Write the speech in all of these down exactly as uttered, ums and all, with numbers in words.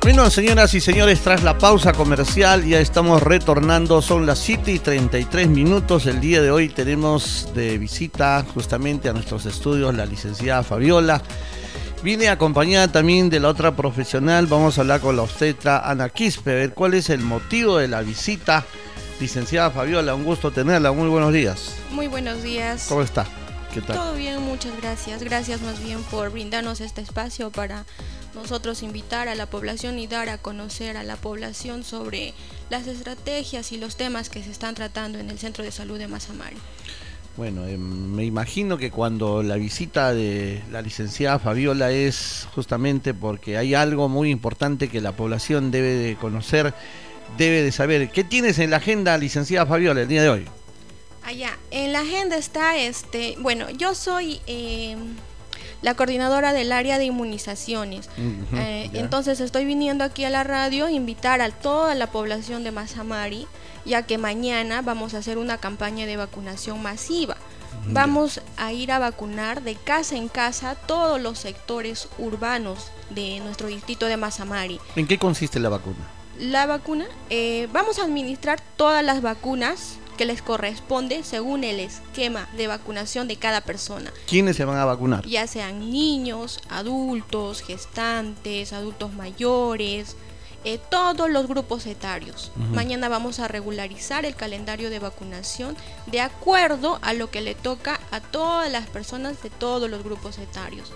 Bueno, señoras y señores, tras la pausa comercial ya estamos retornando, son las siete y treinta y tres minutos. El día de hoy tenemos de visita justamente a nuestros estudios la licenciada Fabiola. Viene acompañada también de la otra profesional, vamos a hablar con la obstetra Ana Quispe, a ver cuál es el motivo de la visita. Licenciada Fabiola, un gusto tenerla, muy buenos días. Muy buenos días. ¿Cómo está? ¿Qué tal? Todo bien, muchas gracias. Gracias más bien por brindarnos este espacio para nosotros invitar a la población y dar a conocer a la población sobre las estrategias y los temas que se están tratando en el Centro de Salud de Mazamari. Bueno, eh, me imagino que cuando la visita de la licenciada Fabiola es justamente porque hay algo muy importante que la población debe de conocer, debe de saber. ¿Qué tienes en la agenda, licenciada Fabiola, el día de hoy? Allá, en la agenda está, este, bueno, yo soy eh, la coordinadora del área de inmunizaciones. Uh-huh, eh, entonces estoy viniendo aquí a la radio a invitar a toda la población de Mazamari, ya que mañana vamos a hacer una campaña de vacunación masiva. Vamos a ir a vacunar de casa en casa todos los sectores urbanos de nuestro distrito de Mazamari. ¿En qué consiste la vacuna? La vacuna, eh, vamos a administrar todas las vacunas que les corresponde según el esquema de vacunación de cada persona. ¿Quiénes se van a vacunar? Ya sean niños, adultos, gestantes, adultos mayores, eh, todos los grupos etarios. Uh-huh. Mañana vamos a regularizar el calendario de vacunación de acuerdo a lo que le toca a todas las personas de todos los grupos etarios.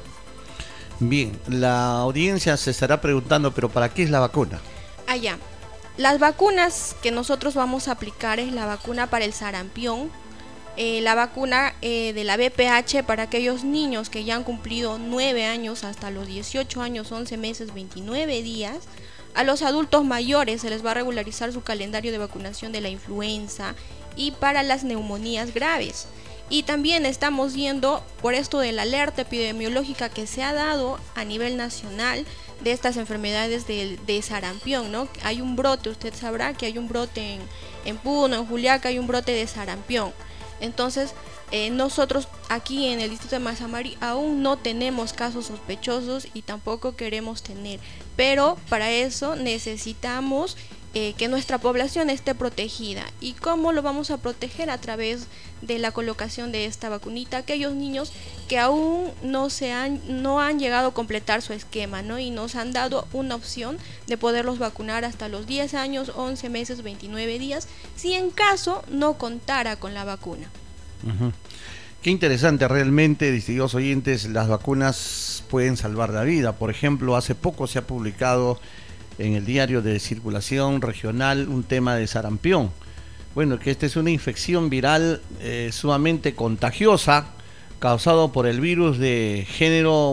Bien, la audiencia se estará preguntando, ¿pero para qué es la vacuna? Allá. Las vacunas que nosotros vamos a aplicar es la vacuna para el sarampión, eh, la vacuna eh, de la V P H para aquellos niños que ya han cumplido nueve años hasta los dieciocho años, once meses, veintinueve días. A los adultos mayores se les va a regularizar su calendario de vacunación de la influenza y para las neumonías graves. Y también estamos viendo por esto de la alerta epidemiológica que se ha dado a nivel nacional de estas enfermedades de, de sarampión, ¿no? Hay un brote, usted sabrá que hay un brote en, en Puno, en Juliaca, hay un brote de sarampión. Entonces, eh, nosotros aquí en el distrito de Mazamari aún no tenemos casos sospechosos y tampoco queremos tener, pero para eso necesitamos eh, que nuestra población esté protegida. ¿Y cómo lo vamos a proteger? A través de la colocación de esta vacunita, aquellos niños que aún no se han no han llegado a completar su esquema, ¿no? Y nos han dado una opción de poderlos vacunar hasta los diez años, once meses, veintinueve días, si en caso no contara con la vacuna. Uh-huh. Qué interesante realmente, distinguidos oyentes, las vacunas pueden salvar la vida. Por ejemplo, hace poco se ha publicado en el diario de circulación regional un tema de sarampión. Bueno, que esta es una infección viral eh, sumamente contagiosa, causado por el virus de género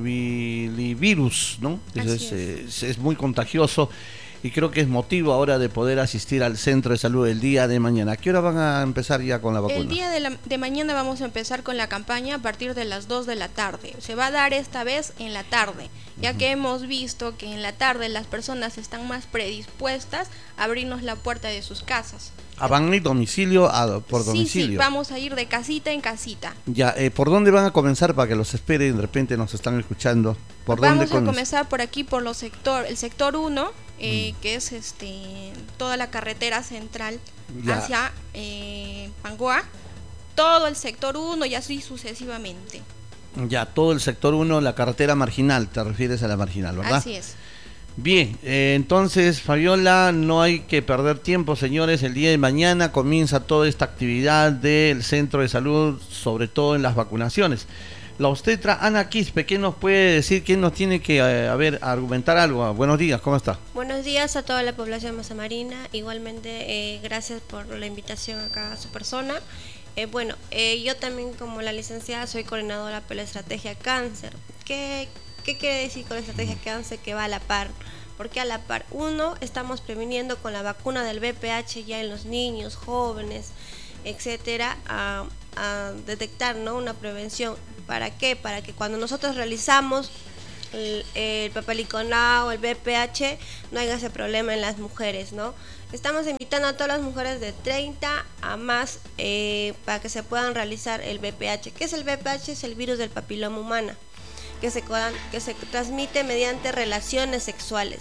morbillivirus, ¿no? Es, es, es muy contagioso y creo que es motivo ahora de poder asistir al centro de salud el día de mañana. ¿A qué hora van a empezar ya con la vacuna? El día de, la, de mañana vamos a empezar con la campaña a partir de las dos de la tarde. Se va a dar esta vez en la tarde, ya uh-huh. que hemos visto que en la tarde las personas están más predispuestas a abrirnos la puerta de sus casas. ¿Ah, van a ir domicilio a, por domicilio? Sí, sí, vamos a ir de casita en casita. Ya, eh, ¿por dónde van a comenzar para que los esperen? De repente nos están escuchando. ¿Por vamos dónde a comenzar por aquí, por los sector, el sector uno, eh, mm. que es este toda la carretera central ya. hacia eh, Pangoa, todo el sector uno y así sucesivamente. Ya, todo el sector uno, la carretera marginal, te refieres a la marginal, ¿verdad? Así es. Bien, eh, entonces Fabiola, no hay que perder tiempo, señores. El día de mañana comienza toda esta actividad del centro de salud, sobre todo en las vacunaciones. La obstetra Ana Quispe, ¿qué nos puede decir? ¿Quién nos tiene que, eh, a ver, argumentar algo? Buenos días, ¿cómo está? Buenos días a toda la población mazamarina. Igualmente, eh, gracias por la invitación acá a su persona. Eh, bueno, eh, yo también como la licenciada soy coordinadora por la estrategia cáncer. ¿Qué ¿Qué quiere decir con la estrategia cáncer? Que va a la par. Porque a la par, uno, estamos previniendo con la vacuna del V P H ya en los niños, jóvenes, etcétera, a, a detectar, ¿no?, una prevención. ¿Para qué? Para que cuando nosotros realizamos el, el papaliconao, el V P H, no haya ese problema en las mujeres, ¿no? Estamos invitando a todas las mujeres de treinta a más eh, para que se puedan realizar el V P H. ¿Qué es el V P H? Es el virus del papiloma humano, que se, que se transmite mediante relaciones sexuales.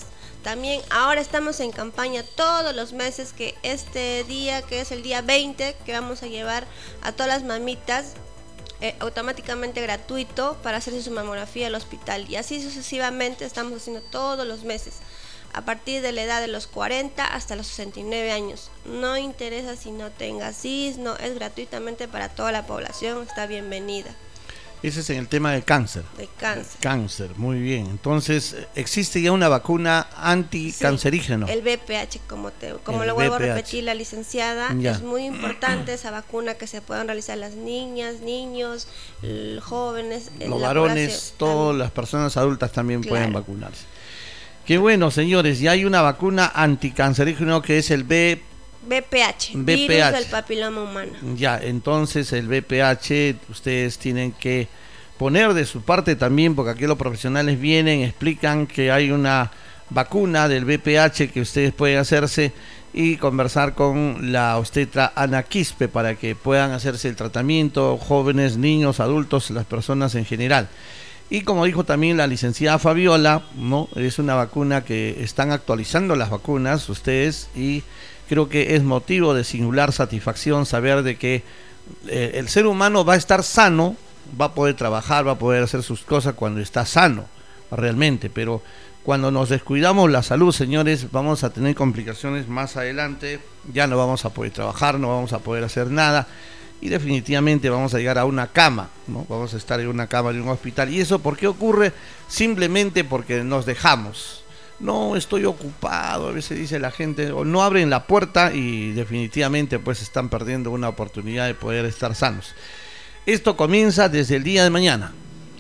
También ahora estamos en campaña todos los meses, que este día, que es el día veinte, que vamos a llevar a todas las mamitas eh, automáticamente gratuito para hacerse su mamografía al hospital. Y así sucesivamente estamos haciendo todos los meses, a partir de la edad de los cuarenta hasta los sesenta y nueve años. No interesa si no tengas C I S, no, es gratuitamente para toda la población, está bienvenida. Ese es en el tema de cáncer. De cáncer. Cáncer, muy bien. Entonces, ¿existe ya una vacuna anticancerígeno? Sí, el B P H, como, te, como El lo vuelvo B P H. a repetir la licenciada, Ya. es muy importante esa vacuna, que se puedan realizar las niñas, niños, l- jóvenes, Los la varones, población. todas las personas adultas también Claro. pueden vacunarse. Qué bueno, señores, ya hay una vacuna anticancerígeno que es el B. B P H, B P H. virus del papiloma humano. Ya, entonces el B P H, ustedes tienen que poner de su parte también, porque aquí los profesionales vienen, explican que hay una vacuna del B P H que ustedes pueden hacerse y conversar con la obstetra Ana Quispe para que puedan hacerse el tratamiento, jóvenes, niños, adultos, las personas en general. Y como dijo también la licenciada Fabiola, ¿no? Es una vacuna que están actualizando las vacunas ustedes, y creo que es motivo de singular satisfacción saber de que eh, el ser humano va a estar sano, va a poder trabajar, va a poder hacer sus cosas cuando está sano, realmente, pero cuando nos descuidamos la salud, señores, vamos a tener complicaciones más adelante, ya no vamos a poder trabajar, no vamos a poder hacer nada, y definitivamente vamos a llegar a una cama, ¿no? Vamos a estar en una cama de un hospital. ¿Y eso por qué ocurre? Simplemente porque nos dejamos. No, estoy ocupado, a veces dice la gente, o no abren la puerta y definitivamente pues están perdiendo una oportunidad de poder estar sanos. Esto comienza desde el día de mañana.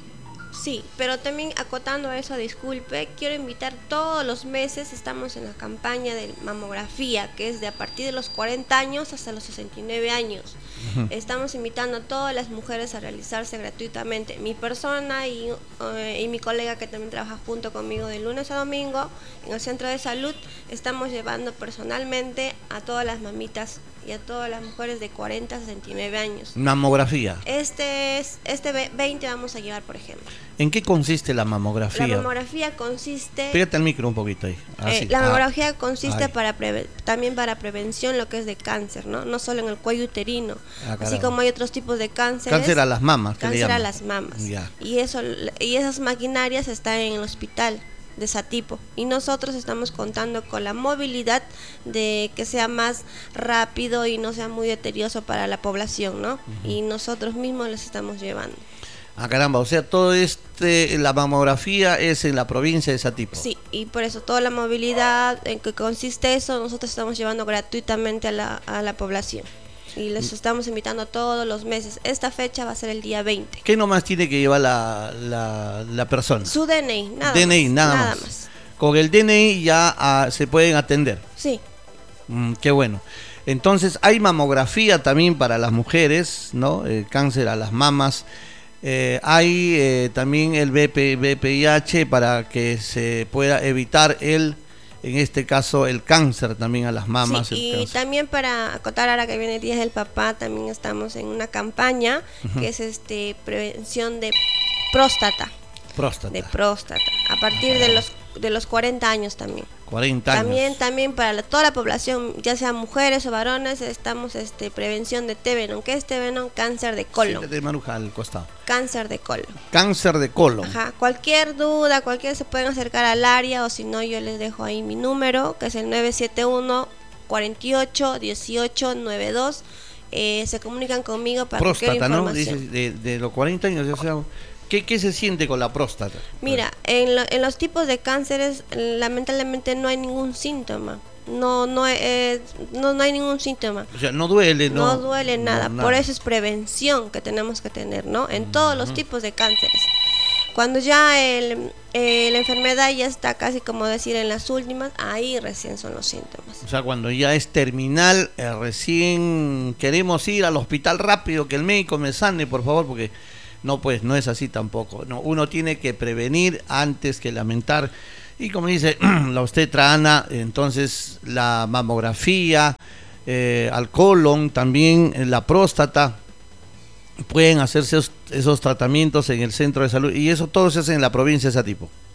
Sí, pero también acotando a eso, disculpe, quiero invitar todos los meses, estamos en la campaña de mamografía, que es de a partir de los cuarenta años hasta los sesenta y nueve años. Uh-huh. Estamos invitando a todas las mujeres a realizarse gratuitamente. Mi persona y, uh, y mi colega, que también trabaja junto conmigo de lunes a domingo en el centro de salud, estamos llevando personalmente a todas las mamitas y a todas las mujeres de cuarenta a sesenta y nueve años. Mamografía. Este es este veinte vamos a llevar, por ejemplo. ¿En qué consiste la mamografía? La mamografía consiste... Pégate al micro un poquito ahí. Eh, la mamografía ah, consiste para preve también para prevención, lo que es de cáncer, ¿no? No solo en el cuello uterino. Ah, así como hay otros tipos de cánceres. Cáncer a las mamas. Cáncer a las mamas. Ya. Y, eso, y esas maquinarias están en el hospital de Satipo, y nosotros estamos contando con la movilidad de que sea más rápido y no sea muy deterioso para la población, ¿no? Uh-huh. Y nosotros mismos les estamos llevando. Ah, caramba, o sea, todo este, la mamografía es en la provincia de Satipo. Sí, y por eso toda la movilidad en que consiste eso, nosotros estamos llevando gratuitamente a la, a la población. Y les estamos invitando todos los meses. Esta fecha va a ser el día veinte. ¿Qué nomás tiene que llevar la, la, la persona? Su D N I, nada D N I, más. Nada, nada más. más. Con el D N I ya ah, se pueden atender. Sí. Mm, qué bueno. Entonces hay mamografía también para las mujeres, ¿no? El cáncer a las mamas. Eh, hay eh, también el B P I H para que se pueda evitar el... en este caso el cáncer también a las mamas. Sí, y cáncer. También para acotar, ahora que viene el Día del Papá, también estamos en una campaña uh-huh. que es este prevención de próstata. Próstata. De próstata, a partir de los de los cuarenta años también. cuarenta años. También también para la, toda la población, ya sea mujeres o varones, estamos este prevención de T B. ¿Qué es T B? Cáncer de colon. Sí, de Maruja al costado. Cáncer de colon. Cáncer de colon. Ajá. Cualquier duda, cualquier se pueden acercar al área, o si no yo les dejo ahí mi número, que es el nueve siete uno, cuarenta y ocho, dieciocho, noventa y dos. Eh, se comunican conmigo para próstata, cualquier información. ¿no? Dice, de, de los cuarenta años, ya sea, ¿qué, ¿qué se siente con la próstata? Mira, en, lo, en los tipos de cánceres, lamentablemente no hay ningún síntoma. No no, eh, no no hay ningún síntoma. O sea, no duele, no. No duele nada. No, nada. Por eso es prevención que tenemos que tener, ¿no? En mm-hmm. todos los tipos de cánceres. Cuando ya el, eh, la enfermedad ya está casi, como decir, en las últimas, ahí recién son los síntomas. O sea, cuando ya es terminal, eh, recién queremos ir al hospital rápido, que el médico me sane, por favor, porque no, pues no es así tampoco. No, uno tiene que prevenir antes que lamentar. Y como dice la obstetra Ana, entonces la mamografía, eh, al colon, también la próstata, pueden hacerse esos, esos tratamientos en el centro de salud, y eso todo se hace en la provincia de Satipo.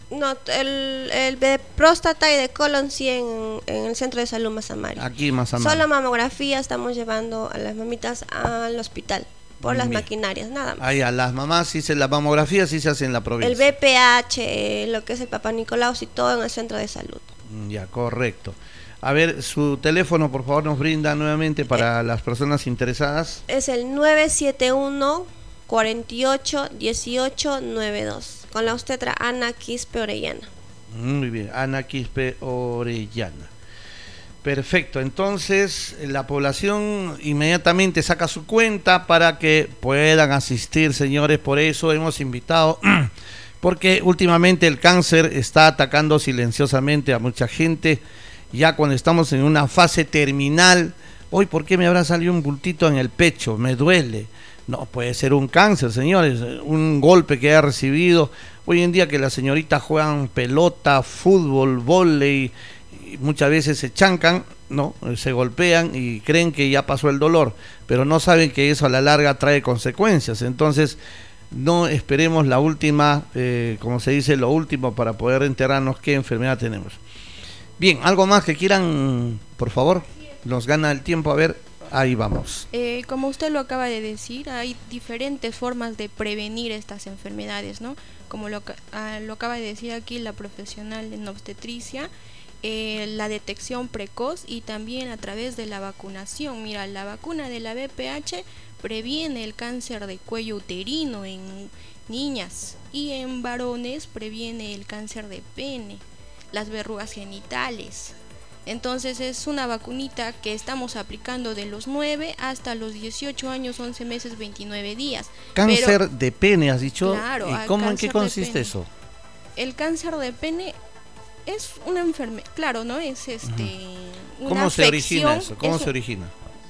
No, el, el de próstata y de colon sí en, en el centro de salud Mazamari. Aquí en Mazamari. Solo mamografía estamos llevando a las mamitas al hospital por las Bien. maquinarias, nada más. Ah, ya, las mamás sí se, la mamografía sí se hace en la provincia. El B P H, eh, lo que es el Papá Nicolau y todo en el centro de salud. Ya, correcto. A ver, su teléfono, por favor, nos brinda nuevamente para eh, las personas interesadas. Es el nueve siete uno, cuatro ocho, uno ocho nueve dos, con la obstetra Ana Quispe Orellana. Muy bien, Ana Quispe Orellana. Perfecto, entonces la población inmediatamente saca su cuenta para que puedan asistir, señores. Por eso hemos invitado, porque últimamente el cáncer está atacando silenciosamente a mucha gente. Ya cuando estamos en una fase terminal, hoy, ¿por qué me habrá salido un bultito en el pecho? Me duele. No, puede ser un cáncer, señores, un golpe que haya recibido. Hoy en día que las señoritas juegan pelota, fútbol, vóley, y muchas veces se chancan, no, se golpean y creen que ya pasó el dolor, pero no saben que eso a la larga trae consecuencias. Entonces, no esperemos la última, eh, como se dice, lo último para poder enterarnos qué enfermedad tenemos. Bien, ¿algo más que quieran, por favor? Nos gana el tiempo, a ver, ahí vamos. Eh, como usted lo acaba de decir, hay diferentes formas de prevenir estas enfermedades, ¿no? Como lo, ah, lo acaba de decir aquí la profesional en obstetricia, eh, la detección precoz y también a través de la vacunación. Mira, la vacuna de la B P H previene el cáncer de cuello uterino en niñas y en varones previene el cáncer de pene, las verrugas genitales. Entonces es una vacunita que estamos aplicando de los nueve hasta los dieciocho años, once meses, veintinueve días. Cáncer Pero, de pene, has dicho. Claro, ¿Y cómo, en qué consiste eso? El cáncer de pene es una enfermedad, claro, ¿no? Es este uh-huh. una ¿Cómo se afección, origina eso? ¿Cómo es, se origina?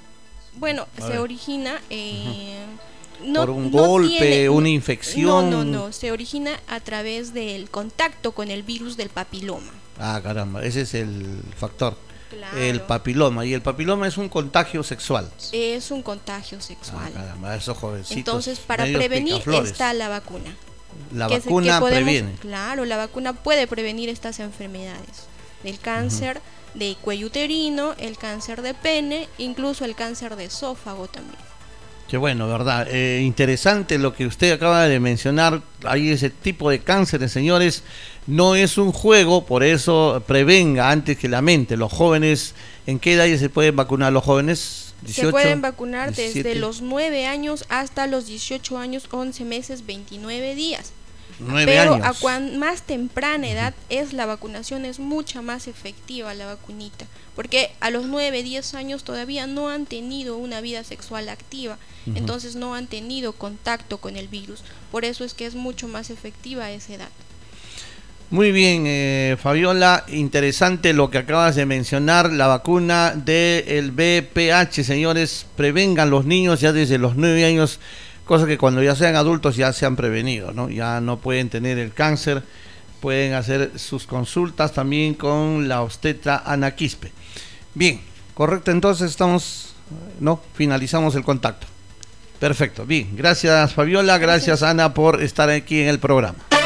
Bueno, A se ver. origina eh, Uh-huh. no, por un no golpe, tiene, una infección. No, no, no, se origina a través del contacto con el virus del papiloma. Ah, caramba, ese es el factor. Claro. El papiloma. Y el papiloma es un contagio sexual. Es un contagio sexual. Ah, caramba, esos jovencitos. Entonces, para medios prevenir picaflores. está la vacuna. La que vacuna que podemos, previene. Claro, la vacuna puede prevenir estas enfermedades. El cáncer uh-huh. de cuello uterino, el cáncer de pene, incluso el cáncer de esófago también. Qué bueno, ¿verdad? Eh, interesante lo que usted acaba de mencionar. Hay ese tipo de cánceres, señores. No es un juego, por eso prevenga antes que lamente. Los jóvenes, ¿en qué edad se pueden vacunar los jóvenes? dieciocho, se pueden vacunar diecisiete. Desde los nueve años hasta los dieciocho años, once meses, veintinueve días. nueve Pero años. a cuan más temprana edad es la vacunación, es mucha más efectiva la vacunita, porque a los nueve, diez años todavía no han tenido una vida sexual activa, uh-huh. entonces no han tenido contacto con el virus, por eso es que es mucho más efectiva a esa edad. Muy bien, eh, Fabiola, interesante lo que acabas de mencionar, la vacuna del B P H, señores, prevengan los niños ya desde los nueve años, cosa que cuando ya sean adultos ya se han prevenido, ¿no? Ya no pueden tener el cáncer, pueden hacer sus consultas también con la obstetra Ana Quispe. Bien, correcto, entonces estamos, ¿no? Finalizamos el contacto. Perfecto, bien, gracias Fabiola, gracias, gracias Ana por estar aquí en el programa.